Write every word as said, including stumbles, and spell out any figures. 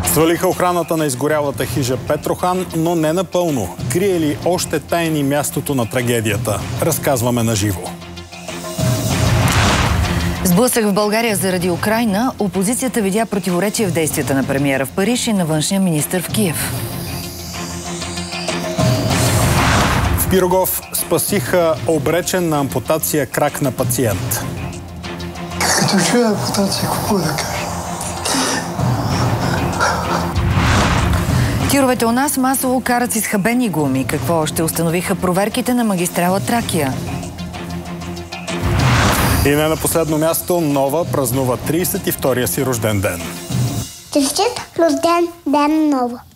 Свалиха охраната на изгорялата хижа Петрохан, но не напълно. Крие ли още тайни мястото на трагедията? Разказваме на живо. Сблъсък в България заради Украйна. Опозицията видя противоречие в действията на премиера в Париж и на външния министър в Киев. В Пирогов спасиха обречен на ампутация крак на пациент. Като чуя ампутация, какво да кажа? Тировете у нас масово карат с изхабени гуми. Какво още установиха проверките на магистрала Тракия? И не на последно място, Нова празнува тридесет и втория си рожден ден. Честит рожден ден, Нова!